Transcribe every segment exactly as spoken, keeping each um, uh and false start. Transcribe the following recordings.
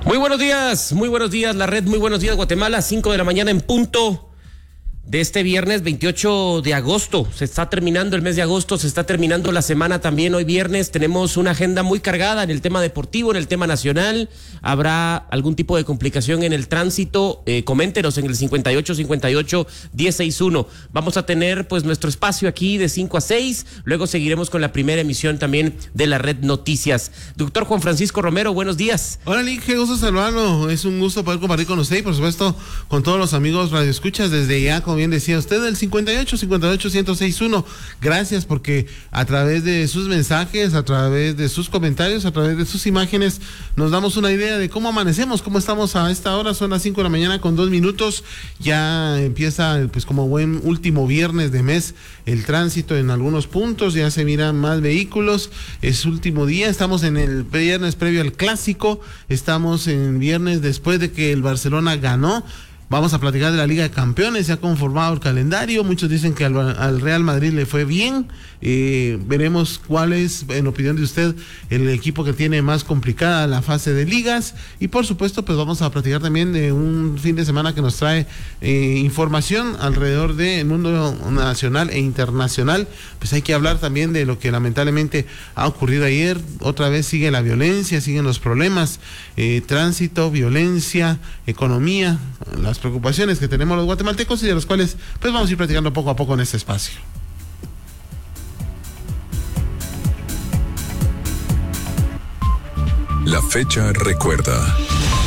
Muy buenos días, muy buenos días, la red, muy buenos días, Guatemala, cinco de la mañana en punto de este viernes veintiocho de agosto. Se está terminando el mes de agosto, se está terminando la semana también. Hoy viernes tenemos una agenda muy cargada en el tema deportivo, en el tema nacional. Habrá algún tipo de complicación en el tránsito, eh, coméntenos en el cincuenta y ocho cincuenta y ocho diez sesenta y uno. Vamos a tener pues nuestro espacio aquí de cinco a seis, luego seguiremos con la primera emisión también de la red Noticias. Doctor Juan Francisco Romero, buenos días. Hola, Link, qué gusto saludarlo. Es un gusto poder compartir con usted y por supuesto con todos los amigos radioescuchas desde ya, como bien decía usted, el cincuenta y ocho cincuenta y ocho ciento sesenta y uno. Gracias porque a través de sus mensajes, a través de sus comentarios, a través de sus imágenes, nos damos una idea de cómo amanecemos, cómo estamos a esta hora. Son las cinco de la mañana con dos minutos. Ya empieza, pues como buen último viernes de mes, el tránsito en algunos puntos. Ya se miran más vehículos. Es último día. Estamos en el viernes previo al clásico. Estamos en viernes después de que el Barcelona ganó. Vamos a platicar de la Liga de Campeones. Se ha conformado el calendario. Muchos dicen que al, al Real Madrid le fue bien. Eh, veremos cuál es, en opinión de usted, el equipo que tiene más complicada la fase de ligas. Y por supuesto, pues vamos a platicar también de un fin de semana que nos trae eh, información alrededor del mundo nacional e internacional. Pues hay que hablar también de lo que lamentablemente ha ocurrido ayer. Otra vez sigue la violencia, siguen los problemas, eh, tránsito, violencia, economía, las preocupaciones que tenemos los guatemaltecos y de los cuales pues vamos a ir platicando poco a poco en este espacio. La fecha recuerda.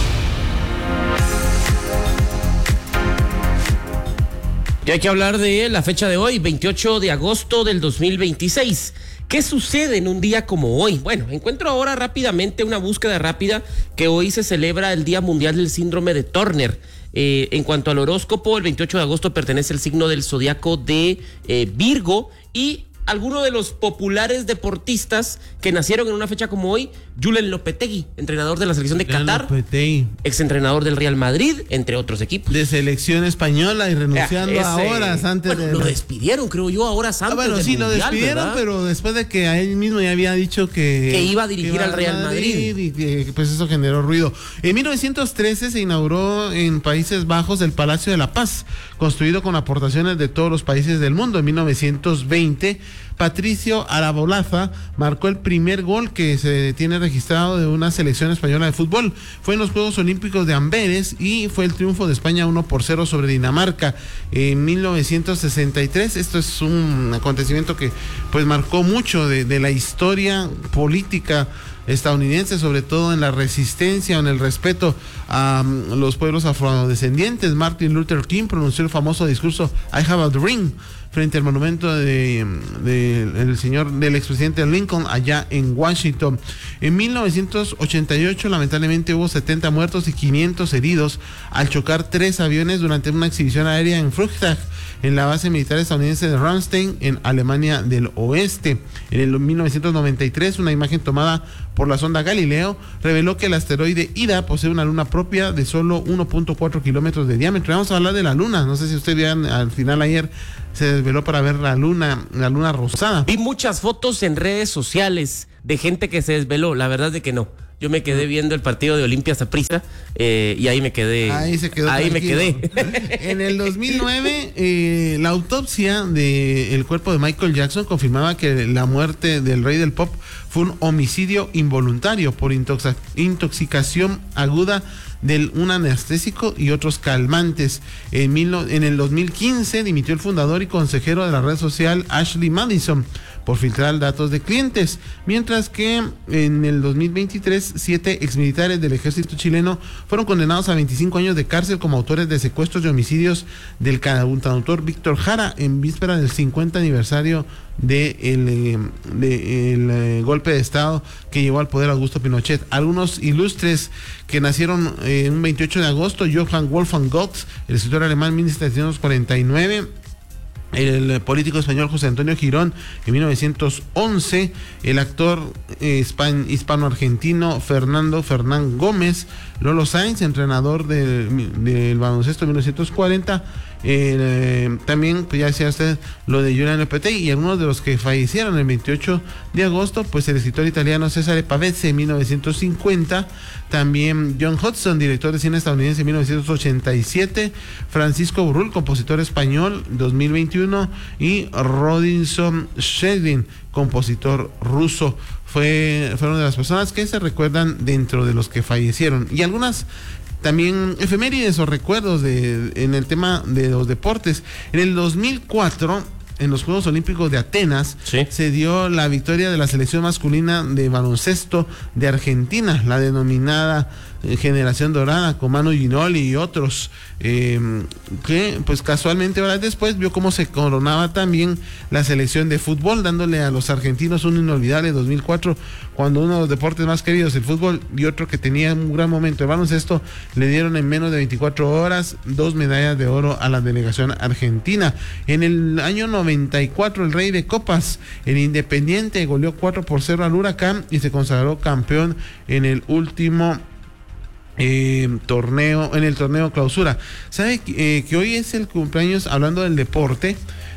Y hay que hablar de la fecha de hoy, veintiocho de agosto del dos mil veintiséis. ¿Qué sucede en un día como hoy? Bueno, encuentro ahora rápidamente una búsqueda rápida que hoy se celebra el Día Mundial del Síndrome de Turner. Eh, en cuanto al horóscopo, el veintiocho de agosto pertenece al signo del zodiaco de eh, Virgo, y algunos de los populares deportistas que nacieron en una fecha como hoy: Julen Lopetegui, entrenador de la selección de Julen Qatar, Lopetegui, exentrenador del Real Madrid, entre otros equipos. De selección española y renunciando Ese, a horas antes bueno, de... Lo despidieron, creo yo, a horas antes. Ah, bueno, del sí, mundial, lo despidieron, ¿verdad? Pero después de que a él mismo ya había dicho que... Que iba a dirigir iba al Real Madrid. Madrid. Y que pues eso generó ruido. En mil novecientos trece se inauguró en Países Bajos el Palacio de la Paz, construido con aportaciones de todos los países del mundo. En mil novecientos veinte... Patricio Arabolaza marcó el primer gol que se tiene registrado de una selección española de fútbol. Fue en los Juegos Olímpicos de Amberes y fue el triunfo de España uno por cero sobre Dinamarca en mil novecientos sesenta y tres. Esto es un acontecimiento que pues marcó mucho de, de la historia política estadounidense, sobre todo en la resistencia, en el respeto a um, los pueblos afrodescendientes. Martin Luther King pronunció el famoso discurso I Have a Dream frente al monumento de, de, de el señor del expresidente Lincoln allá en Washington. En mil novecientos ochenta y ocho lamentablemente hubo setenta muertos y quinientos heridos al chocar tres aviones durante una exhibición aérea en Frugtag, en la base militar estadounidense de Ramstein, en Alemania del Oeste. En el mil novecientos noventa y tres, una imagen tomada por la sonda Galileo reveló que el asteroide Ida posee una luna propia de solo uno punto cuatro kilómetros de diámetro. Vamos a hablar de la luna. No sé si ustedes vieron, al final ayer se desveló para ver la luna, la luna rosada. Vi muchas fotos en redes sociales de gente que se desveló. La verdad de que no. Yo me quedé viendo el partido de Olimpia Saprissa eh, y ahí me quedé. Ahí se quedó. Ahí tranquilo. me quedé. En el dos mil nueve, eh, la autopsia del cuerpo de Michael Jackson confirmaba que la muerte del rey del pop fue un homicidio involuntario por intox- intoxicación aguda de un anestésico y otros calmantes. En, mil, en el dos mil quince dimitió el fundador y consejero de la red social Ashley Madison por filtrar datos de clientes, mientras que en el dos mil veintitrés siete exmilitares del ejército chileno fueron condenados a veinticinco años de cárcel como autores de secuestros y homicidios del cantautor Víctor Jara en víspera del cincuenta aniversario del de de el, eh, golpe de estado que llevó al poder Augusto Pinochet. Algunos ilustres que nacieron en eh, un veintiocho de agosto: Johann Wolfgang Goethe, el escritor alemán, mil setecientos cuarenta y nueve. El político español José Antonio Girón en mil novecientos once, el actor eh, hispano-argentino Fernando Fernán Gómez, Lolo Sainz, entrenador del, del baloncesto en mil novecientos cuarenta, Eh, también, pues ya decía usted lo de Julian Lopetegui y algunos de los que fallecieron el veintiocho de agosto, pues el escritor italiano Cesare Pavese en mil novecientos cincuenta, también John Hudson, director de cine estadounidense en mil novecientos ochenta y siete, Francisco Burrul, compositor español, dos mil veintiuno, y Robinson Shedin, compositor ruso. Fue, fueron de las personas que se recuerdan dentro de los que fallecieron. Y algunas también efemérides o recuerdos de, en el tema de los deportes. En el dos mil cuatro, en los Juegos Olímpicos de Atenas, sí, se dio la victoria de la selección masculina de baloncesto de Argentina, la denominada eh, Generación Dorada, con Manu Ginóbili y otros, eh, que pues casualmente horas después vio cómo se coronaba también la selección de fútbol, dándole a los argentinos un inolvidable dos mil cuatro, cuando uno de los deportes más queridos, el fútbol, y otro que tenía un gran momento, el baloncesto, le dieron en menos de veinticuatro horas dos medallas de oro a la delegación argentina. En el año noventa y cuatro, el Rey de Copas, el Independiente, goleó cuatro por cero al Huracán y se consagró campeón en el último Eh, torneo, en el torneo clausura. ¿Sabe eh, que hoy es el cumpleaños, hablando del deporte,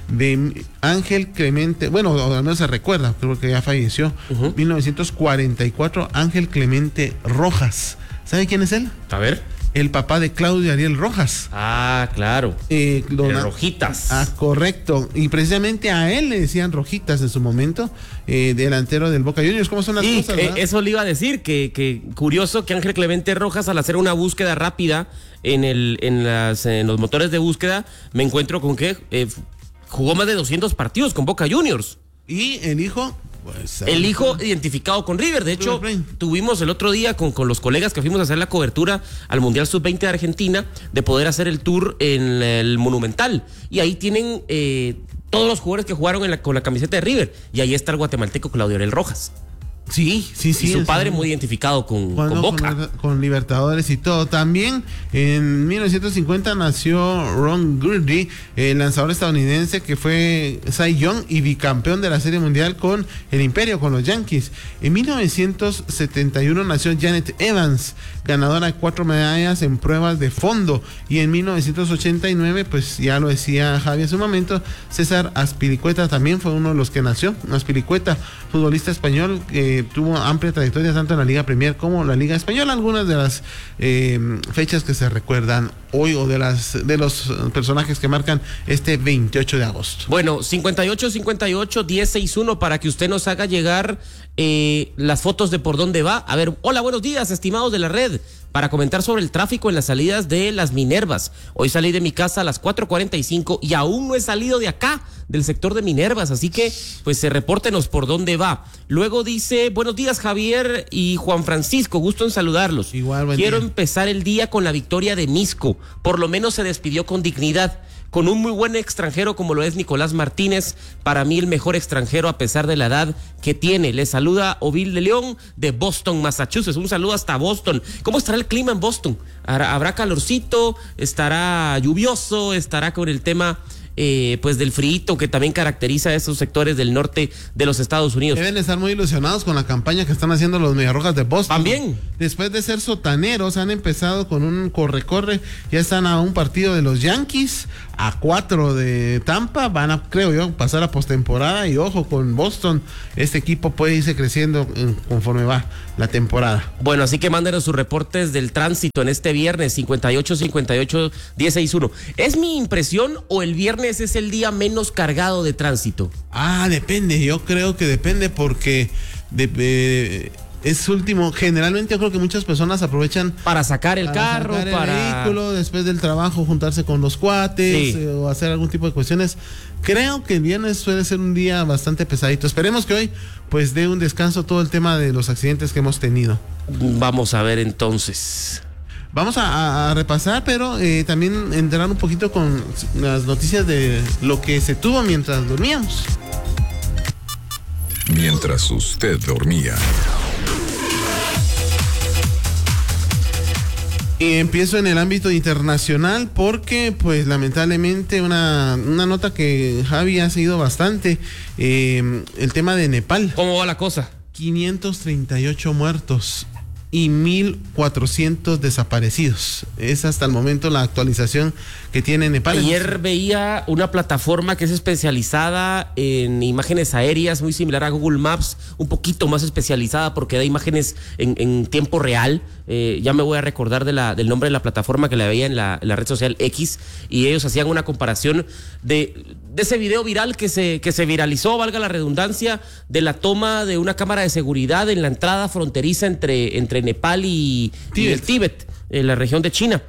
de Ángel Clemente? Bueno, al menos se recuerda, creo que ya falleció. Uh-huh. mil novecientos cuarenta y cuatro, Ángel Clemente Rojas. ¿Sabe quién es él? A ver. El papá de Claudio Ariel Rojas. Ah, claro. Eh, dona... Rojitas. Ah, correcto. Y precisamente a él le decían Rojitas en su momento, eh, delantero del Boca Juniors. ¿Cómo son las y, cosas? Eh, eso le iba a decir, que, que curioso que Ángel Clemente Rojas, al hacer una búsqueda rápida en, el, en, las, en los motores de búsqueda, me encuentro con que eh, jugó más de doscientos partidos con Boca Juniors. Y el hijo... Pues, el hijo identificado con River. De hecho, tuvimos el otro día con, con los colegas que fuimos a hacer la cobertura al Mundial sub veinte de Argentina, de poder hacer el tour en el Monumental. Y ahí tienen eh, todos los jugadores que jugaron en la, con la camiseta de River. Y ahí está el guatemalteco Claudio Ariel Rojas. Sí, sí, sí. Y su padre sí, muy identificado con, con Boca. Con, con Libertadores y todo. También en mil novecientos cincuenta nació Ron Gurdy, el lanzador estadounidense que fue Cy Young y bicampeón de la Serie Mundial con el Imperio, con los Yankees. En mil novecientos setenta y uno nació Janet Evans, ganadora de cuatro medallas en pruebas de fondo. Y en mil novecientos ochenta y nueve, pues ya lo decía Javi en su momento, César Azpilicueta también fue uno de los que nació. Azpilicueta, futbolista español, eh, tuvo amplia trayectoria tanto en la Liga Premier como la Liga Española. Algunas de las eh, fechas que se recuerdan hoy, o de las de los personajes que marcan este veintiocho de agosto. Bueno, cincuenta y ocho cincuenta y ocho diez sesenta y uno para que usted nos haga llegar eh, las fotos de por dónde va. A ver, hola, buenos días, estimados de la red, para comentar sobre el tráfico en las salidas de las Minervas. Hoy salí de mi casa a las cuatro cuarenta y cinco y aún no he salido de acá, del sector de Minervas, así que pues se repórtenos por dónde va. Luego dice, buenos días Javier y Juan Francisco, gusto en saludarlos. Igual, buen Quiero día. empezar el día con la victoria de Misco, por lo menos se despidió con dignidad, con un muy buen extranjero como lo es Nicolás Martínez, para mí el mejor extranjero a pesar de la edad que tiene. Le saluda Ovil de León de Boston, Massachusetts. Un saludo hasta Boston. ¿Cómo estará el clima en Boston? ¿Habrá calorcito? ¿Estará lluvioso? ¿Estará con el tema eh, pues del frío que también caracteriza a esos sectores del norte de los Estados Unidos? Deben estar muy ilusionados con la campaña que están haciendo los Mediarrojas de Boston. También. Después de ser sotaneros, han empezado con un corre-corre. Ya están a un partido de los Yankees, a cuatro de Tampa. Van a, creo yo, pasar a postemporada. Y ojo con Boston, este equipo puede irse creciendo conforme va la temporada. Bueno, así que mándenos sus reportes del tránsito en este viernes. Cincuenta y ocho cincuenta y ocho diez sesenta y uno. ¿Es mi impresión o el viernes es el día menos cargado de tránsito? Ah, depende. Yo creo que depende porque de, de, es último. Generalmente yo creo que muchas personas aprovechan para sacar el para carro, sacar el para vehículo, después del trabajo juntarse con los cuates, sí, eh, o hacer algún tipo de cuestiones. Creo que el viernes suele ser un día bastante pesadito. Esperemos que hoy pues dé un descanso todo el tema de los accidentes que hemos tenido. Vamos a ver entonces. Vamos a, a repasar, pero eh, también entrar un poquito con las noticias de lo que se tuvo mientras dormíamos. Mientras usted dormía. Y empiezo en el ámbito internacional porque, pues, lamentablemente una, una nota que Javi ha seguido bastante, eh, el tema de Nepal. ¿Cómo va la cosa? quinientos treinta y ocho muertos y mil cuatrocientos desaparecidos. Es hasta el momento la actualización que tiene Nepal. Ayer veía una plataforma que es especializada en imágenes aéreas, muy similar a Google Maps, un poquito más especializada porque da imágenes en, en tiempo real. Eh, ya me voy a recordar de la, del nombre de la plataforma que la veía en la, en la red social X, y ellos hacían una comparación de, de ese video viral que se, que se viralizó, valga la redundancia, de la toma de una cámara de seguridad en la entrada fronteriza entre, entre Nepal y, y el Tíbet, en la región de China.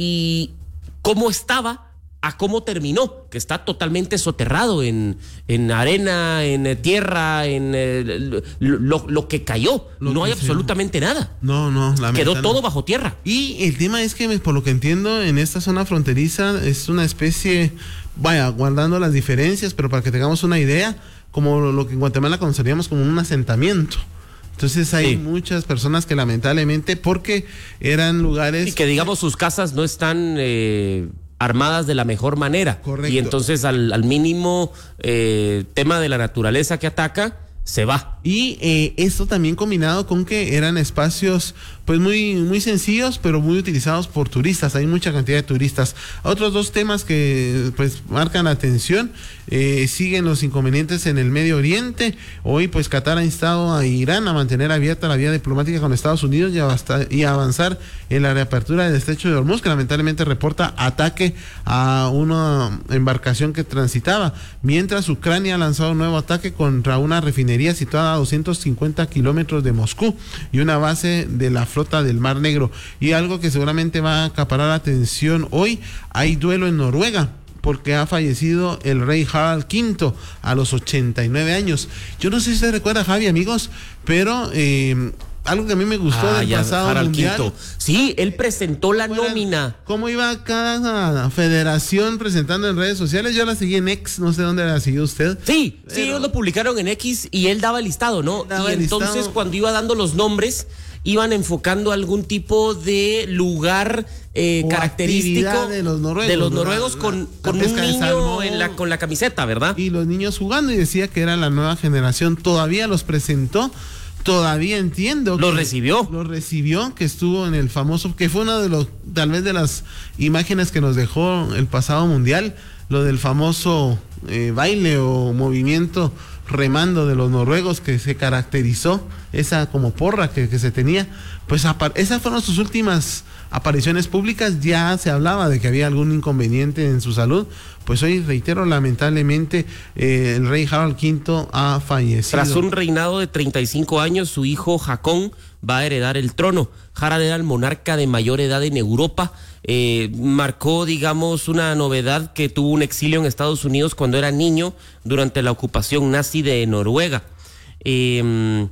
Y cómo estaba a cómo terminó, que está totalmente soterrado en, en arena, en tierra, en eh, lo, lo que cayó. Lo no que hay sea. absolutamente nada. No, no. Quedó todo bajo tierra. Y el tema es que, por lo que entiendo, en esta zona fronteriza es una especie, vaya, guardando las diferencias, pero para que tengamos una idea, como lo que en Guatemala conoceríamos como un asentamiento. Entonces hay sí. muchas personas que lamentablemente, porque eran lugares... Y que digamos sus casas no están eh, armadas de la mejor manera. Correcto. Y entonces al, al mínimo eh, tema de la naturaleza que ataca, se va. Y eh, esto también combinado con que eran espacios pues muy, muy sencillos, pero muy utilizados por turistas. Hay mucha cantidad de turistas. Otros dos temas que pues marcan la atención, eh, siguen los inconvenientes en el Medio Oriente. Hoy pues Qatar ha instado a Irán a mantener abierta la vía diplomática con Estados Unidos y a, basta, y a avanzar en la reapertura del estrecho de Hormuz, que lamentablemente reporta ataque a una embarcación que transitaba, mientras Ucrania ha lanzado un nuevo ataque contra una refinería situada a doscientos cincuenta kilómetros de Moscú y una base de la flota del Mar Negro. Y algo que seguramente va a acaparar la atención hoy, hay duelo en Noruega, porque ha fallecido el rey Harald quinto a los ochenta y nueve años. Yo no sé si se recuerda, Javi, amigos, pero eh, algo que a mí me gustó ah, del ya, pasado Harald mundial. Quinto. Sí, él presentó la Fuera, nómina. ¿Cómo iba cada federación presentando en redes sociales? Yo la seguí en X, no sé dónde la siguió usted. Sí, pero... sí, ellos lo publicaron en X y él daba el listado, ¿no? Daba y el entonces listado. Cuando iba dando los nombres, iban enfocando algún tipo de lugar eh, característico de los noruegos, de los noruegos la, con, la, con la un niño salmón, en la, con la camiseta, ¿verdad? Y los niños jugando, y decía que era la nueva generación. Todavía los presentó, todavía entiendo. Los recibió. Los recibió, que estuvo en el famoso, que fue una de los, tal vez de las imágenes que nos dejó el pasado mundial, lo del famoso eh, baile o movimiento remando de los noruegos, que se caracterizó, esa como porra que, que se tenía, pues esas fueron sus últimas apariciones públicas. Ya se hablaba de que había algún inconveniente en su salud, pues hoy, reitero, lamentablemente eh, el rey Harald quinto ha fallecido. Tras un reinado de treinta y cinco años, su hijo Haakon va a heredar el trono. Harald era el monarca de mayor edad en Europa. Eh, marcó, digamos, una novedad, que tuvo un exilio en Estados Unidos cuando era niño durante la ocupación nazi de Noruega. Eh,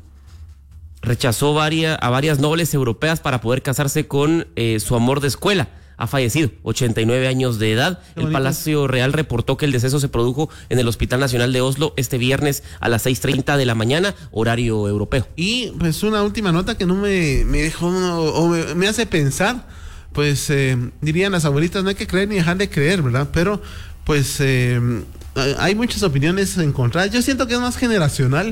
rechazó varias, a varias nobles europeas para poder casarse con eh, su amor de escuela. Ha fallecido, ochenta y nueve años de edad. El Palacio Real reportó que el deceso se produjo en el Hospital Nacional de Oslo este viernes a las seis treinta de la mañana, horario europeo. Y pues una última nota que no me, me dejó, o me, me hace pensar, pues eh, dirían las abuelitas, no hay que creer ni dejar de creer, ¿verdad? Pero pues eh, hay muchas opiniones encontradas. Yo siento que es más generacional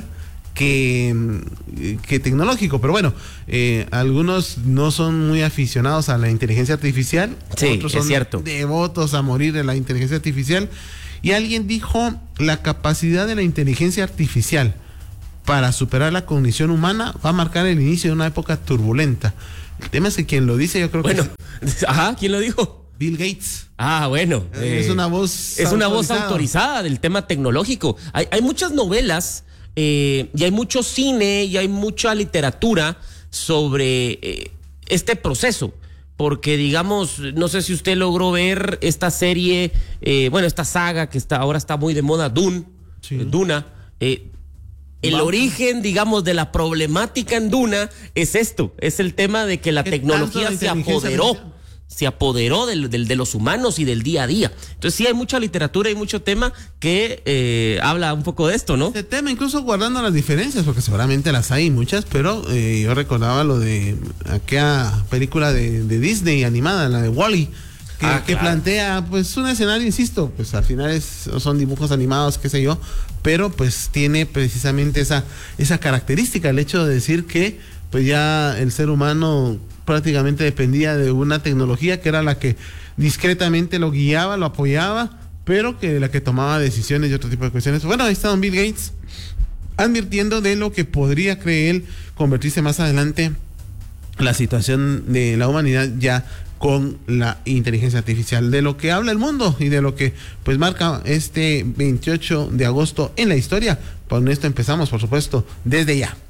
que, que tecnológico, pero bueno, eh, algunos no son muy aficionados a la inteligencia artificial, sí, otros son es cierto. devotos a morir de la inteligencia artificial, y alguien dijo, la capacidad de la inteligencia artificial para superar la cognición humana va a marcar el inicio de una época turbulenta. El tema es que quien lo dice, yo creo bueno, que es... ajá, ¿quién lo dijo? Bill Gates. Ah, bueno. Eh, es una voz Es una voz autorizada del tema tecnológico. Hay, hay muchas novelas eh, y hay mucho cine y hay mucha literatura sobre eh, este proceso. Porque, digamos, no sé si usted logró ver esta serie, eh, bueno, esta saga que está ahora está muy de moda, Dune, sí. eh, Duna. Eh, el Vamos. origen, digamos, de la problemática en Duna es esto, es el tema de que la tecnología la se apoderó. Artificial? se apoderó del, del, de los humanos y del día a día. Entonces sí hay mucha literatura y mucho tema que eh, habla un poco de esto, ¿no? Este tema, incluso guardando las diferencias, porque seguramente las hay muchas, pero eh, yo recordaba lo de aquella película de, de Disney animada, la de Wall-E, que, ah, que claro. plantea pues un escenario, insisto, pues al final es, son dibujos animados, qué sé yo, pero pues tiene precisamente esa, esa característica, el hecho de decir que pues ya el ser humano prácticamente dependía de una tecnología que era la que discretamente lo guiaba, lo apoyaba, pero que la que tomaba decisiones y otro tipo de cuestiones. Bueno, ahí está don Bill Gates advirtiendo de lo que podría, cree él, convertirse más adelante la situación de la humanidad ya con la inteligencia artificial, de lo que habla el mundo y de lo que pues marca este veintiocho de agosto en la historia. Con esto empezamos, por supuesto, desde ya.